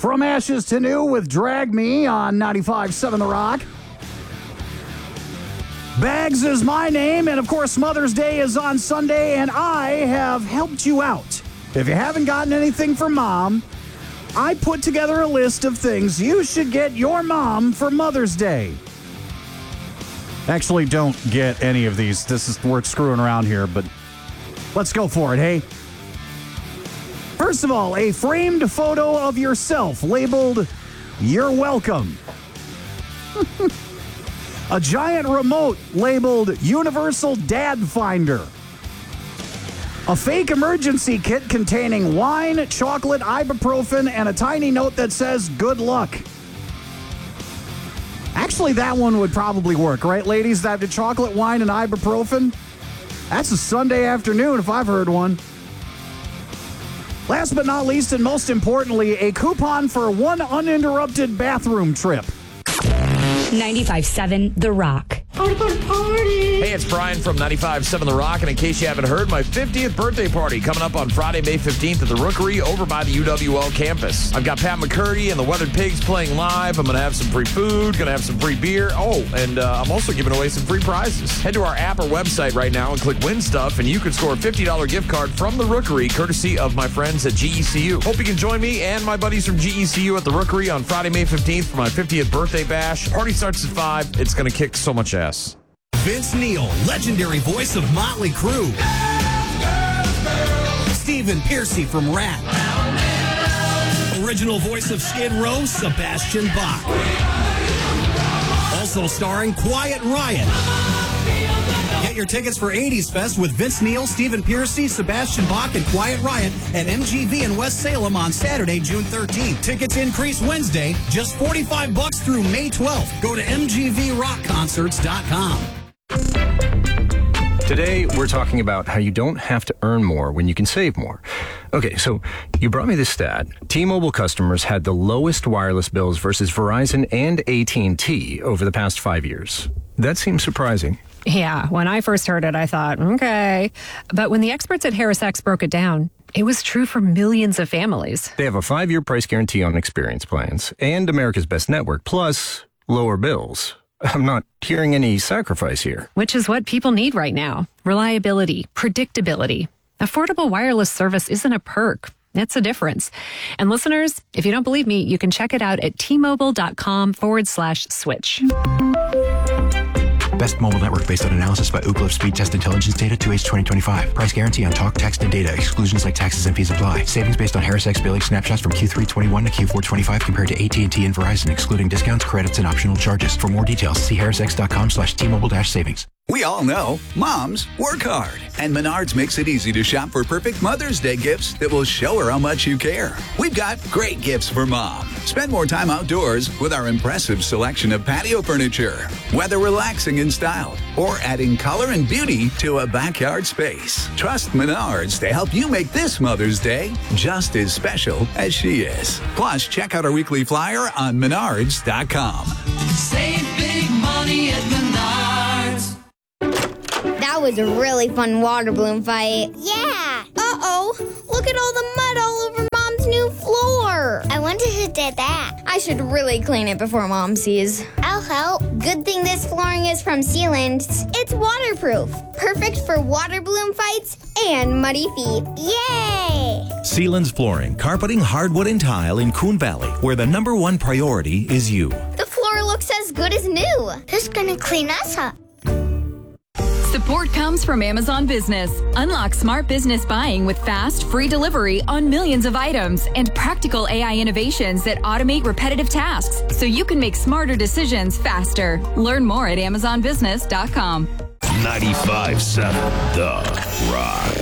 From Ashes to New with Drag Me on 95.7 The Rock. Bags is my name, and of course Mother's Day is on Sunday, and I have helped you out. If you haven't gotten anything for Mom, I put together a list of things you should get your mom for Mother's Day. Actually, don't get any of these. We're screwing around here, but let's go for it, hey? First of all, a framed photo of yourself labeled, "You're welcome." A giant remote labeled Universal Dad Finder. A fake emergency kit containing wine, chocolate, ibuprofen, and a tiny note that says, "Good luck." Actually, that one would probably work, right, ladies? That the chocolate, wine, and ibuprofen? That's a Sunday afternoon if I've heard one. Last but not least, and most importantly, a coupon for one uninterrupted bathroom trip. 95.7 The Rock. Party, party, party. Hey, it's Brian from 95.7 The Rock, and in case you haven't heard, my 50th birthday party coming up on Friday, May 15th at the Rookery over by the UWL campus. I've got Pat McCurdy and the Weathered Pigs playing live. I'm going to have some free food, going to have some free beer. Oh, and I'm also giving away some free prizes. Head to our app or website right now and click Win Stuff, and you can score a $50 gift card from the Rookery, courtesy of my friends at GECU. Hope you can join me and my buddies from GECU at the Rookery on Friday, May 15th for my 50th birthday bash. Party starts at 5. It's going to kick so much ass. Vince Neil, legendary voice of Motley Crue. Stephen Pearcy from Rat. Original voice of Skid Row, Sebastian Bach. Also starring Quiet Riot. Get your tickets for 80s Fest with Vince Neil, Stephen Pearcy, Sebastian Bach, and Quiet Riot at MGV in West Salem on Saturday, June 13th. Tickets increase Wednesday, just $45 through May 12th. Go to mgvrockconcerts.com. Today, we're talking about how you don't have to earn more when you can save more. Okay, so you brought me this stat. T-Mobile customers had the lowest wireless bills versus Verizon and AT&T over the past 5 years. That seems surprising. Yeah, when I first heard it, I thought, okay. But when the experts at HarrisX broke it down, it was true for millions of families. They have a 5-year price guarantee on experience plans and America's Best Network, plus lower bills. I'm not hearing any sacrifice here. Which is what people need right now. Reliability, predictability. Affordable wireless service isn't a perk. It's a difference. And listeners, if you don't believe me, you can check it out at tmobile.com/switch. Best mobile network based on analysis by Ookla Speed Test Intelligence data 2H 2025. Price guarantee on talk, text, and data. Exclusions like taxes and fees apply. Savings based on HarrisX billing snapshots from Q3 21 to Q4 25 compared to AT&T and Verizon, excluding discounts, credits, and optional charges. For more details, see harrisx.com/T-Mobile-savings. We all know moms work hard, and Menards makes it easy to shop for perfect Mother's Day gifts that will show her how much you care. We've got great gifts for mom. Spend more time outdoors with our impressive selection of patio furniture, whether relaxing in style or adding color and beauty to a backyard space. Trust Menards to help you make this Mother's Day just as special as she is. Plus, check out our weekly flyer on menards.com. Save big money at Menards. That was a really fun water balloon fight. Yeah. Uh-oh. Look at all the mud all over Mom's new floor. I wonder who did that. I should really clean it before Mom sees. I'll help. Good thing this flooring is from Sealand. It's waterproof. Perfect for water balloon fights and muddy feet. Yay! Sealand's Flooring, carpeting, hardwood, and tile in Coon Valley, where the #1 priority is you. The floor looks as good as new. Who's gonna clean us up? Support comes from Amazon Business. Unlock smart business buying with fast, free delivery on millions of items and practical AI innovations that automate repetitive tasks so you can make smarter decisions faster. Learn more at amazonbusiness.com. 95.7 The Rock.